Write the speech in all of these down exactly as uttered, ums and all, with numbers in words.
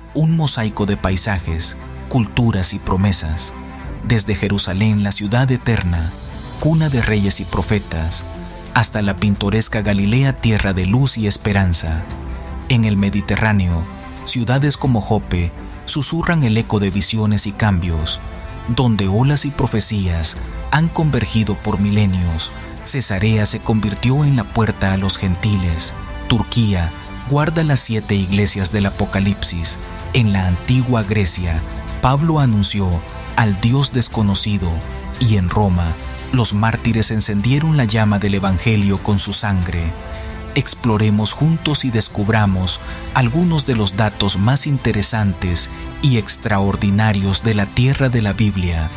un mosaico de paisajes, culturas y promesas. Desde Jerusalén, la ciudad eterna, cuna de reyes y profetas, hasta la pintoresca Galilea, tierra de luz y esperanza. En el Mediterráneo, ciudades como Jope susurran el eco de visiones y cambios, donde olas y profecías han convergido por milenios. Cesarea se convirtió en la puerta a los gentiles. Turquía guarda las siete iglesias del Apocalipsis. En la antigua Grecia, Pablo anunció al Dios desconocido, y en Roma, los mártires encendieron la llama del Evangelio con su sangre. Exploremos juntos y descubramos algunos de los datos más interesantes y extraordinarios de la tierra de la Biblia.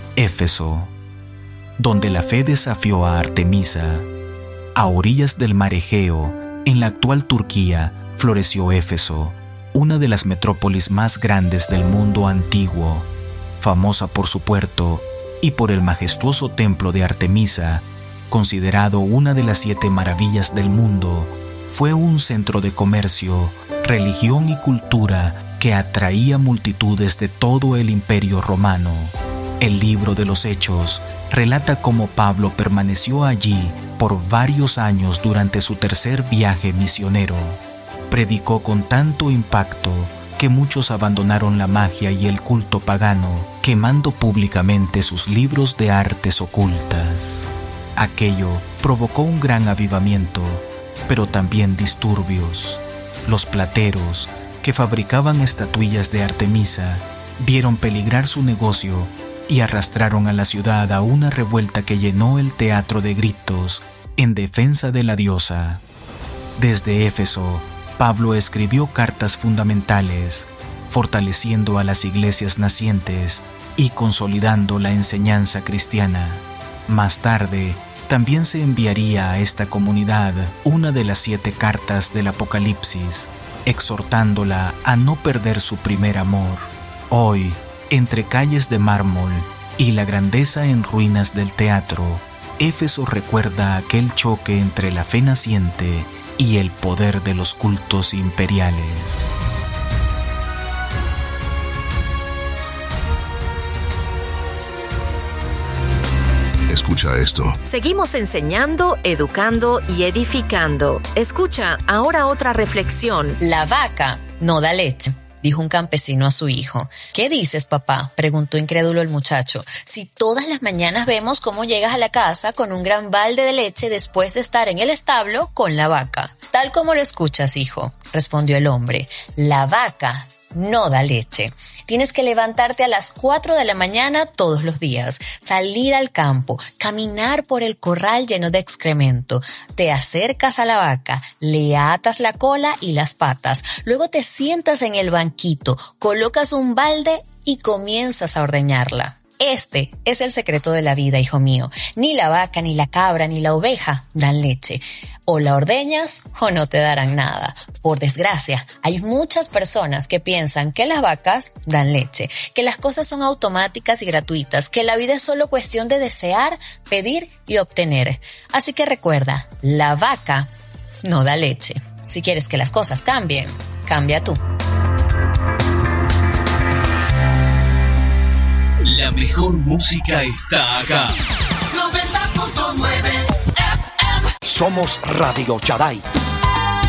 Éfeso, donde la fe desafió a Artemisa. A orillas del mar Egeo, en la actual Turquía, floreció Éfeso, una de las metrópolis más grandes del mundo antiguo, famosa por su puerto y por el majestuoso templo de Artemisa, considerado una de las siete maravillas del mundo. Fue un centro de comercio, religión y cultura que atraía multitudes de todo el Imperio Romano. El libro de los Hechos relata cómo Pablo permaneció allí por varios años durante su tercer viaje misionero. Predicó con tanto impacto que muchos abandonaron la magia y el culto pagano, quemando públicamente sus libros de artes ocultas. Aquello provocó un gran avivamiento, pero también disturbios. Los plateros, que fabricaban estatuillas de Artemisa, vieron peligrar su negocio y arrastraron a la ciudad a una revuelta que llenó el teatro de gritos en defensa de la diosa. Desde Éfeso, Pablo escribió cartas fundamentales, fortaleciendo a las iglesias nacientes y consolidando la enseñanza cristiana. Más tarde, también se enviaría a esta comunidad una de las siete cartas del Apocalipsis, exhortándola a no perder su primer amor. Hoy, entre calles de mármol y la grandeza en ruinas del teatro, Éfeso recuerda aquel choque entre la fe naciente y el poder de los cultos imperiales. Escucha esto. Seguimos enseñando, educando y edificando. Escucha ahora otra reflexión. La vaca no da leche, dijo un campesino a su hijo. ¿Qué dices, papá?, preguntó incrédulo el muchacho. Si todas las mañanas vemos cómo llegas a la casa con un gran balde de leche después de estar en el establo con la vaca. Tal como lo escuchas, hijo, respondió el hombre. La vaca no da leche. Tienes que levantarte a las cuatro de la mañana todos los días, salir al campo, caminar por el corral lleno de excremento. Te acercas a la vaca, le atas la cola y las patas. Luego te sientas en el banquito, colocas un balde y comienzas a ordeñarla. Este es el secreto de la vida, hijo mío. Ni la vaca, ni la cabra, ni la oveja dan leche. O la ordeñas o no te darán nada. Por desgracia, hay muchas personas que piensan que las vacas dan leche, que las cosas son automáticas y gratuitas, que la vida es solo cuestión de desear, pedir y obtener. Así que recuerda, la vaca no da leche. Si quieres que las cosas cambien, cambia tú. La mejor música está acá. noventa punto nueve F M. Somos Radio Chaday.